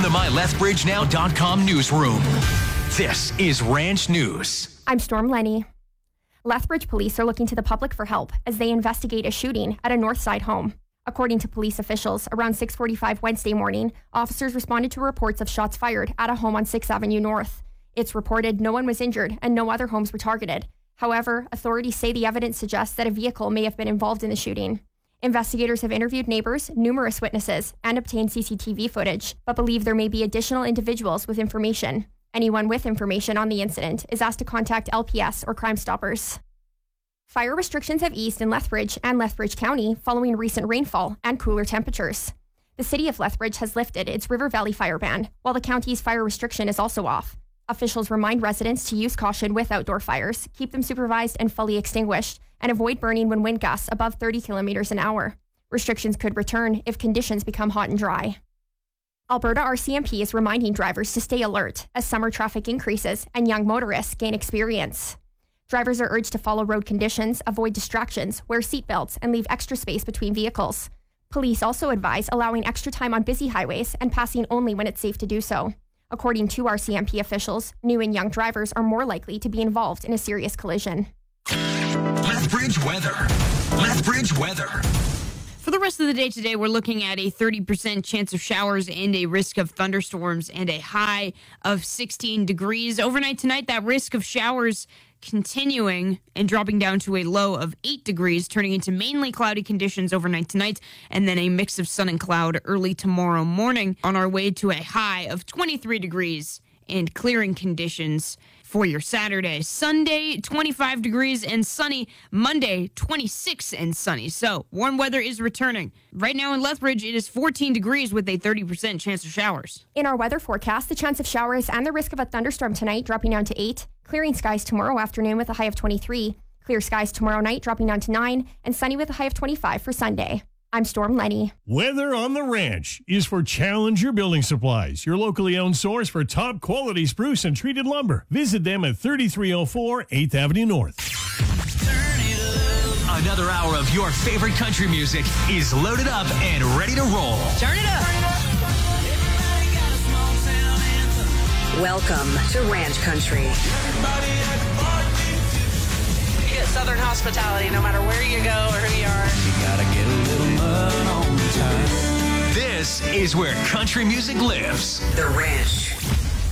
the MyLethbridgeNow.com newsroom, this is Ranch News. I'm Storm Lenny. Lethbridge police are looking to the public for help as they investigate a shooting at a Northside home. According to police officials, around 6:45 Wednesday morning, officers responded to reports of shots fired at a home on 6th Avenue North. It's reported no one was injured and no other homes were targeted. However, authorities say the evidence suggests that a vehicle may have been involved in the shooting. Investigators have interviewed neighbors, numerous witnesses, and obtained CCTV footage, but believe there may be additional individuals with information. Anyone with information on the incident is asked to contact LPS or Crime Stoppers. Fire restrictions have eased in Lethbridge and Lethbridge County following recent rainfall and cooler temperatures. The city of Lethbridge has lifted its River Valley fire ban, while the county's fire restriction is also off. Officials remind residents to use caution with outdoor fires, keep them supervised and fully extinguished, and avoid burning when wind gusts above 30 kilometers an hour. Restrictions could return if conditions become hot and dry. Alberta RCMP is reminding drivers to stay alert as summer traffic increases and young motorists gain experience. Drivers are urged to follow road conditions, avoid distractions, wear seatbelts, and leave extra space between vehicles. Police also advise allowing extra time on busy highways and passing only when it's safe to do so. According to RCMP officials, new and young drivers are more likely to be involved in a serious collision. Lethbridge weather. Lethbridge weather. For the rest of the day today, we're looking at a 30% chance of showers and a risk of thunderstorms and a high of 16 degrees. Overnight tonight, that risk of showers continuing and dropping down to a low of 8 degrees, turning into mainly cloudy conditions overnight tonight, and then a mix of sun and cloud early tomorrow morning on our way to a high of 23 degrees and clearing conditions for your Saturday. Sunday, 25 degrees and sunny. Monday, 26 and sunny. So, warm weather is returning. Right now in Lethbridge, it is 14 degrees with a 30% chance of showers. In our weather forecast, the chance of showers and the risk of a thunderstorm tonight dropping down to 8. Clearing skies tomorrow afternoon with a high of 23. Clear skies tomorrow night dropping down to 9. And sunny with a high of 25 for Sunday. I'm Storm Lenny. Weather on the Ranch is for Challenger Building Supplies, your locally owned source for top quality spruce and treated lumber. Visit them at 3304 8th Avenue North. Another hour of your favorite country music is loaded up and ready to roll. Turn it up. Welcome to Ranch Country. Southern hospitality, no matter where you go or who you are. You gotta get a little mud on the time. This is where country music lives. The Ranch.